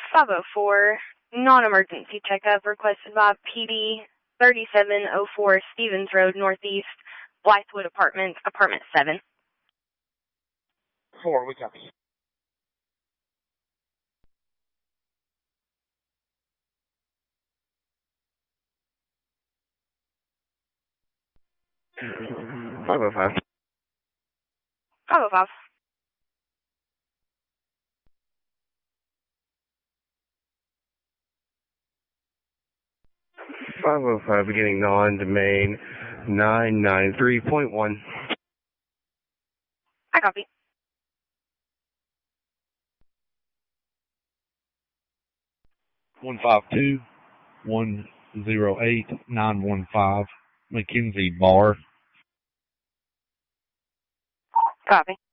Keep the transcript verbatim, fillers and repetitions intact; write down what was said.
five oh four, non-emergency checkup requested by P D thirty-seven oh four Stevens Road Northeast, Blythewood Apartments, Apartment seven. Four, we copy. five oh five. five oh five. five oh five, beginning non-domain nine nine three point one. I copy. one five two, one oh eight, nine one five, Mackenzie Bar. Copy.